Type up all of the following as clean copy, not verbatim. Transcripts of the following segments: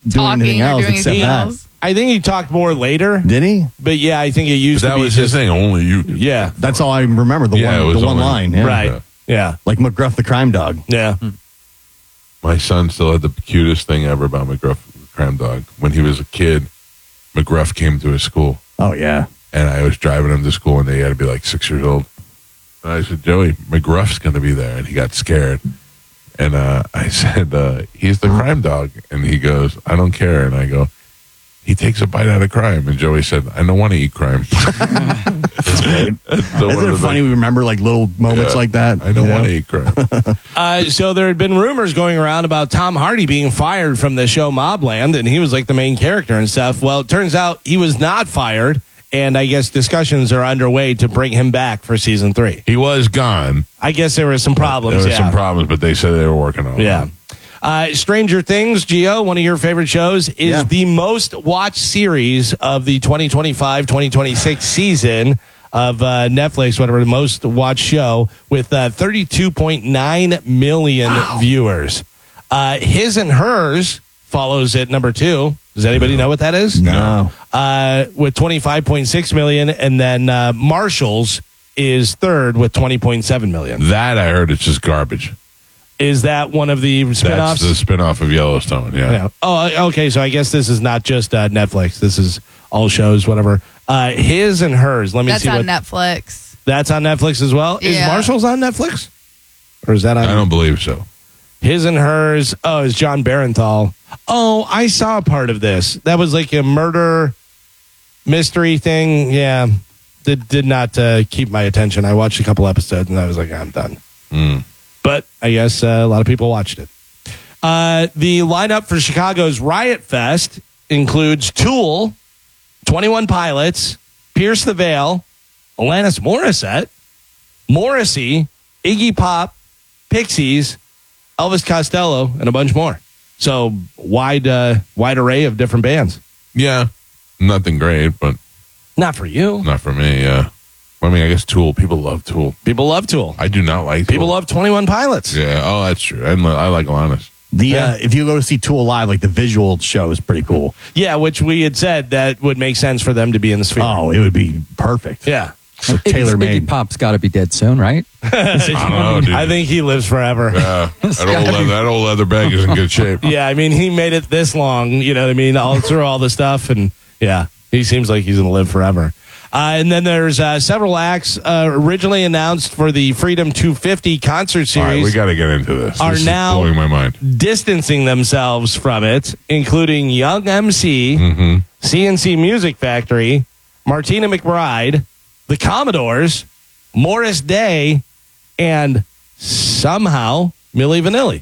doing anything else doing except anything that. else. I think he talked more later. Did he? But yeah, I think it used That to be was his thing. Only you. Yeah. That's all I remember. The Yeah, it was one only- line. Yeah. Right. Yeah. Like McGruff the crime dog. Yeah. My son still had the cutest thing ever about McGruff the Crime Dog. When he was a kid, McGruff came to his school, Oh, yeah. and I was driving him to school, and he had to be like 6 years old. And I said, Joey, McGruff's going to be there. And he got scared. And I said, he's the crime dog. And he goes, I don't care. And I go, he takes a bite out of crime. And Joey said, I don't want to eat crime. That's great. Isn't it funny we remember like little moments like that? I don't want to eat crime. So there had been rumors going around about Tom Hardy being fired from the show Mobland, and he was like the main character and stuff. Well, it turns out he was not fired, and I guess discussions are underway to bring him back for season 3. He was gone. I guess there were some problems. There were some problems, but they said they were working on it. Yeah. Stranger Things, Gio, one of your favorite shows, is the most watched series of the 2025-2026 season of Netflix, whatever, the most watched show, with 32.9 million viewers. His and Hers follows at number 2. Does anybody know what that is? No. With 25.6 million, and then Marshall's is third with 20.7 million. That I heard it's just garbage. Is that one of the spinoffs? That's the spinoff of Yellowstone, yeah. Oh, okay. So I guess this is not just Netflix. This is all shows, whatever. His and Hers. Let me see. That's on Netflix. That's on Netflix as well. Yeah. Is Marshall's on Netflix? Or is that on? I don't believe so. His and Hers. Oh, it's John Barenthal. Oh, I saw a part of this. That was like a murder mystery thing. Yeah. Did not keep my attention. I watched a couple episodes and I was like, I'm done. But I guess a lot of people watched it. The lineup for Chicago's Riot Fest includes Tool, 21 Pilots, Pierce the Veil, Alanis Morissette, Morrissey, Iggy Pop, Pixies, Elvis Costello, and a bunch more. So wide array of different bands. Yeah, nothing great, but Not for you. not for me, yeah. I mean, I guess Tool. People love Tool. People love Tool. I do not like Tool. People love 21 Pilots. Yeah, oh, that's true. I like Alanis. If you go to see Tool live, like the visual show is pretty cool. Yeah, which we had said that would make sense for them to be in the Sphere. Oh, it would be perfect. Yeah. So tailor Iggy made. Pop's got to be dead soon, right? I don't know, dude. I think he lives forever. That old leather bag is in good shape. Yeah, I mean, he made it this long, you know what I mean, all through all the stuff, and yeah, he seems like he's going to live forever. And then there's several acts originally announced for the Freedom 250 concert series. All right, we got to get into this. Are This is now blowing my mind. distancing themselves from it, including Young MC, CNC Music Factory, Martina McBride, the Commodores, Morris Day, and somehow Milli Vanilli.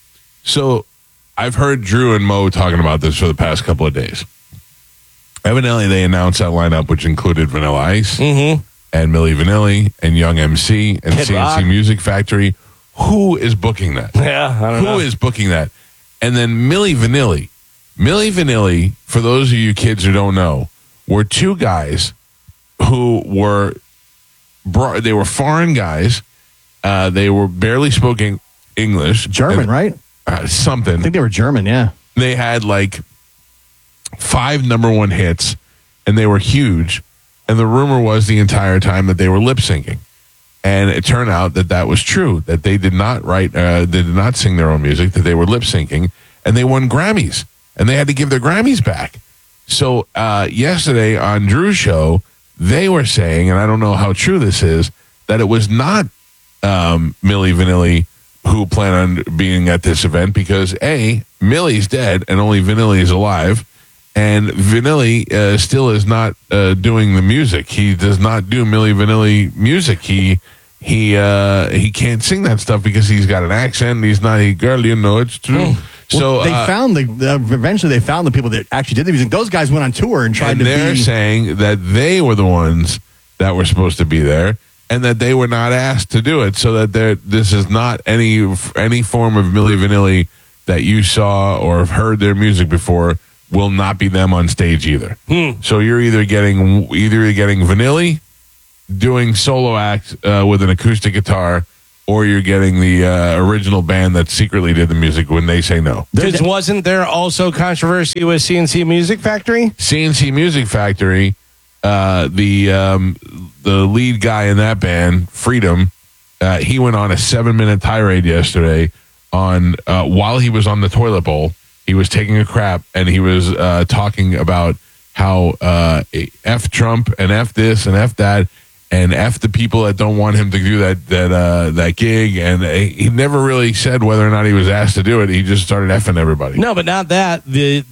So I've heard Drew and Mo talking about this for the past couple of days. Evidently, they announced that lineup, which included Vanilla Ice and Milli Vanilli and Young MC and Kid CNC Rock. Music Factory. Who is booking that? Yeah, I don't know. Who is booking that? And then Milli Vanilli. Milli Vanilli, for those of you kids who don't know, were two guys who were they were foreign guys. They were barely spoken English. German, right? Something. I think they were German, yeah. They had like 5 number 1 hits, and they were huge. And the rumor was the entire time that they were lip syncing. And it turned out that that was true, that they did not they did not sing their own music, that they were lip syncing, and they won Grammys, and they had to give their Grammys back. So yesterday on Drew's show, they were saying, and I don't know how true this is, that it was not Milli Vanilli who plan on being at this event because Millie's dead and only Vanilli is alive. And Vanilli still is not doing the music. He does not do Milli Vanilli music. He can't sing that stuff because he's got an accent. He's not a girl, you know. It's true. So they found eventually they found the people that actually did the music. Those guys went on tour and tried to. They're saying that they were the ones that were supposed to be there, and that they were not asked to do it. So that this is not any form of Milli Vanilli that you saw or have heard their music before. Will not be them on stage either. So you're either getting Vanilli doing solo act with an acoustic guitar, or you're getting the original band that secretly did the music when they say no. Because wasn't there also controversy with CNC Music Factory? CNC Music Factory, the lead guy in that band, Freedom, he went on a 7-minute tirade yesterday on while he was on the toilet bowl. He was taking a crap and he was talking about how F Trump and F this and F that and F the people that don't want him to do that gig. And he never really said whether or not he was asked to do it. He just started effing everybody. No, but not that.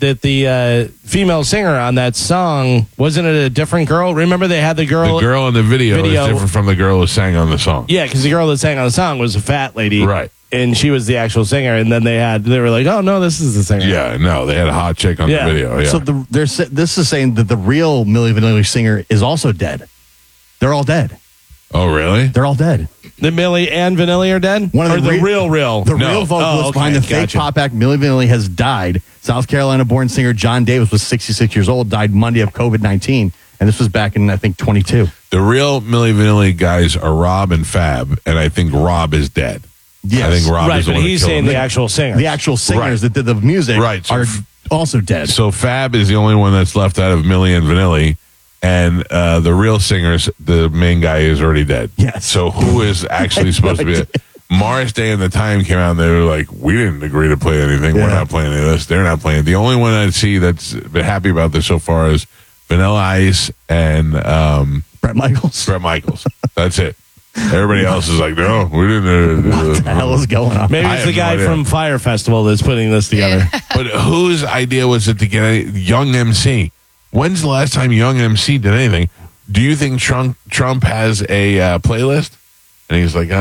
The female singer on that song, wasn't it a different girl? Remember they had the girl in the video is different from the girl who sang on the song. Yeah, because the girl that sang on the song was a fat lady. Right. And she was the actual singer. And then they were like, oh, no, this is the singer. Yeah, no, they had a hot chick on the video. Yeah. So this is saying that the real Milli Vanilli singer is also dead. They're all dead. Oh, really? They're all dead. The Milli and Vanilli are dead? One of the real? The real vocalist behind the fake pop act, Milli Vanilli, has died. South Carolina-born singer John Davis was 66 years old, died Monday of COVID-19. And this was back in, I think, 22. The real Milli Vanilli guys are Rob and Fab, and I think Rob is dead. Yes. I think Rob is the but one he's that killed saying him. the actual singers. The actual singers that did the music are also dead. So Fab is the only one that's left out of Milli and Vanilli, and the real singers, the main guy is already dead. Yes. So who is actually supposed to be it? Morris Day and the Time came out and they were like, we didn't agree to play anything. We're not playing any of this. They're not playing. The only one I see that's been happy about this so far is Vanilla Ice and Bret Michaels. Bret Michaels. That's it. Everybody else is like, no, we didn't. What the hell is going on? Maybe it's the guy from Fire Festival that's putting this together. But whose idea was it to get a Young MC? When's the last time Young MC did anything? Do you think Trump has a playlist? And he's like,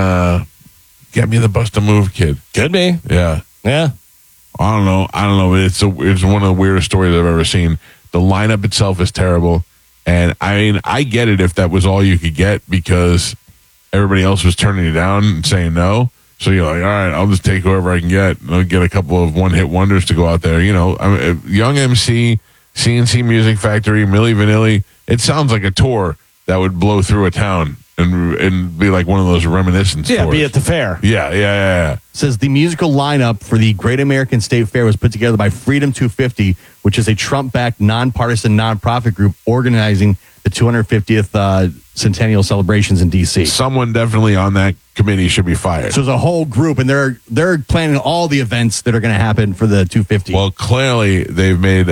get me the Bust a Move kid. Could be. Yeah. Yeah. I don't know. It's one of the weirdest stories I've ever seen. The lineup itself is terrible. And I mean, I get it if that was all you could get because everybody else was turning you down and saying no. So you're like, all right, I'll just take whoever I can get. I'll get a couple of one-hit wonders to go out there. You know, I mean, Young MC, CNC Music Factory, Milli Vanilli. It sounds like a tour that would blow through a town and be like one of those reminiscence tours. Be at the fair. Yeah. It says the musical lineup for the Great American State Fair was put together by Freedom 250, which is a Trump-backed nonpartisan nonprofit group organizing the 250th centennial celebrations in D.C. Someone definitely on that committee should be fired. So there's a whole group, and they're planning all the events that are going to happen for the 250. Well, clearly they've made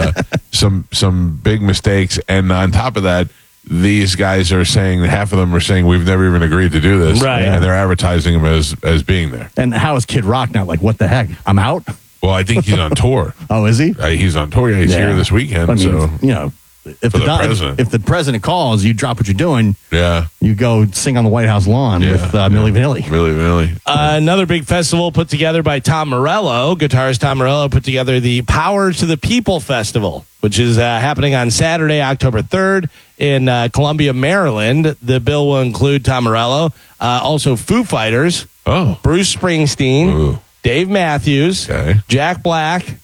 some big mistakes, and on top of that, these guys are saying, half of them are saying we've never even agreed to do this, right? And they're advertising him as being there. And how is Kid Rock now? Like, what the heck? I'm out. Well, I think he's on tour. Oh, is he? He's on tour. Yeah, he's here this weekend. I mean, so you know, if the president calls, you drop what you're doing. Yeah, you go sing on the White House lawn with Milli Vanilli. Milli Vanilli. Another big festival put together by Tom Morello. Guitarist Tom Morello put together the Power to the People Festival, which is happening on Saturday, October 3rd in Columbia, Maryland. The bill will include Tom Morello, also Foo Fighters, Bruce Springsteen, Dave Matthews, Jack Black,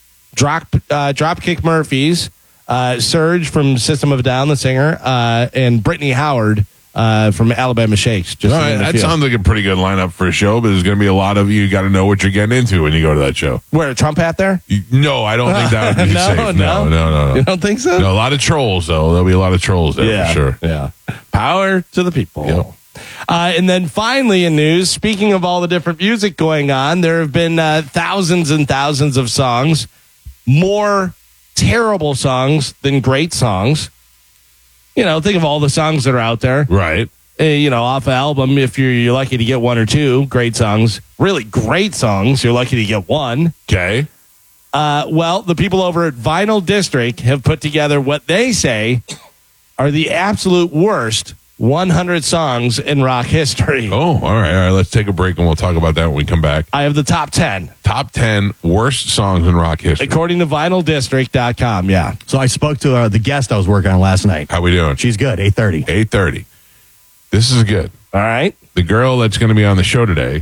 Dropkick Murphys, Serge from System of a Down, the singer, and Brittany Howard from Alabama Shakes. That sounds like a pretty good lineup for a show, but there's going to be a lot of, you got to know what you're getting into when you go to that show. Wear a Trump hat there? No, I don't think that would be safe. No. You don't think so? No, a lot of trolls, though. There'll be a lot of trolls there for sure. Yeah. Power to the people. Yep. And then finally in news, speaking of all the different music going on, there have been thousands and thousands of songs, more terrible songs than great songs. You know, think of all the songs that are out there. Right. You know, off album, if you're lucky to get one or two great songs, really great songs, you're lucky to get one. Okay. Well, the people over at Vinyl District have put together what they say are the absolute worst 100 songs in rock history. Oh, all right. Let's take a break and we'll talk about that when we come back. I have the top 10. Top 10 worst songs in rock history. According to vinyldistrict.com, yeah. So I spoke to the guest I was working on last night. How we doing? She's good, 8:30. 8:30. This is good. All right. The girl that's going to be on the show today.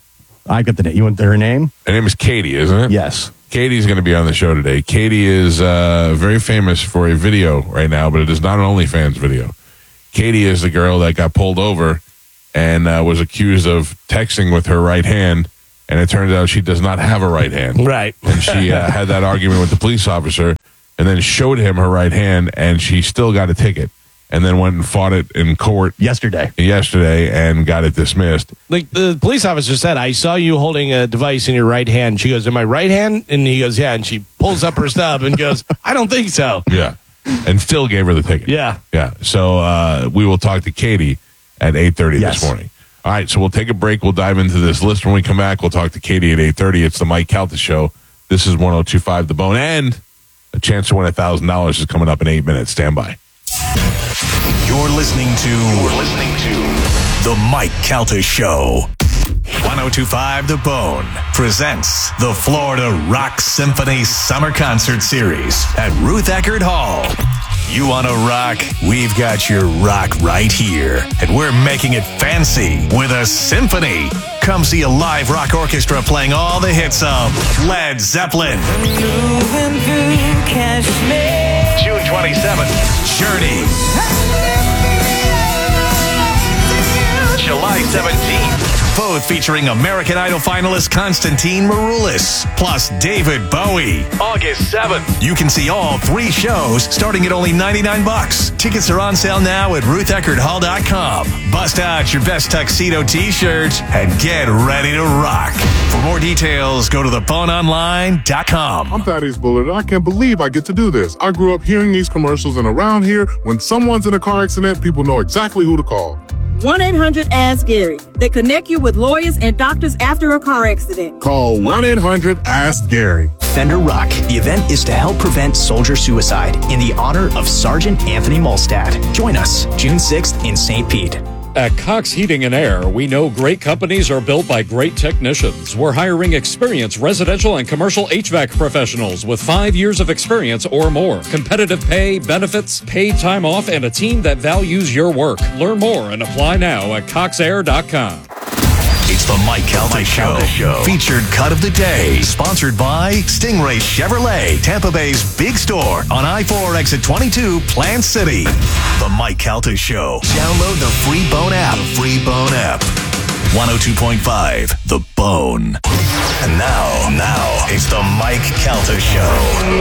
I got the name. You want her name? Her name is Katie, isn't it? Yes. Katie's going to be on the show today. Katie is very famous for a video right now, but it is not an OnlyFans video. Katie is the girl that got pulled over and was accused of texting with her right hand. And it turns out she does not have a right hand. Right. And she had that argument with the police officer and then showed him her right hand, and she still got a ticket. And then went and fought it in court Yesterday and got it dismissed. Like the police officer said, I saw you holding a device in your right hand. She goes, in my right hand? And he goes, yeah. And she pulls up her stub and goes, I don't think so. Yeah. And still gave her the ticket. Yeah. Yeah. So we will talk to Katie at 8:30 Yes. this morning. All right. So we'll take a break. We'll dive into this list. When we come back, we'll talk to Katie at 8:30. It's the Mike Calta Show. This is 102.5 The Bone. And a chance to win $1,000 is coming up in 8 minutes. Stand by. You're listening to The Mike Calta Show. 102.5 The Bone presents the Florida Rock Symphony Summer Concert Series at Ruth Eckerd Hall. You want to rock? We've got your rock right here. And we're making it fancy with a symphony. Come see a live rock orchestra playing all the hits of Led Zeppelin. Moving through Kashmir. June 27th, Journey. July 17th. Both featuring American Idol finalist Konstantin Maroulis, plus David Bowie. August 7th. You can see all 3 shows starting at only $99. Tickets are on sale now at RuthEckerdHall.com. Bust out your best tuxedo t-shirt and get ready to rock. For more details, go to theboneonline.com. I'm Thaddeus Bullard, and I can't believe I get to do this. I grew up hearing these commercials, and around here, when someone's in a car accident, people know exactly who to call. 1-800-ASK-GARY. They connect you with lawyers and doctors after a car accident. Call 1-800-ASK-GARY. Fender Rock. The event is to help prevent soldier suicide in the honor of Sergeant Anthony Molstad. Join us June 6th in St. Pete. At Cox Heating and Air, we know great companies are built by great technicians. We're hiring experienced residential and commercial HVAC professionals with 5 years of experience or more. Competitive pay, benefits, paid time off, and a team that values your work. Learn more and apply now at coxair.com. It's the Mike Calta Show. Featured cut of the day. Sponsored by Stingray Chevrolet, Tampa Bay's big store on I-4 exit 22, Plant City. The Mike Calta Show. Download the free Bone app. 102.5 The Bone. And now, it's the Mike Calta Show.